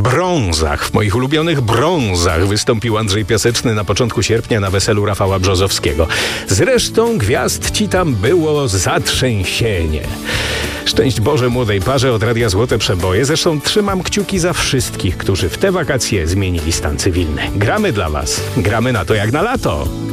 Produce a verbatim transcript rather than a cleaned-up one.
W brązach, w moich ulubionych brązach wystąpił Andrzej Piaseczny na początku sierpnia na weselu Rafała Brzozowskiego. Zresztą gwiazd ci tam było zatrzęsienie. Szczęść Boże młodej parze od Radia Złote Przeboje. Zresztą trzymam kciuki za wszystkich, którzy w te wakacje zmienili stan cywilny. Gramy dla was. Gramy na to jak na lato.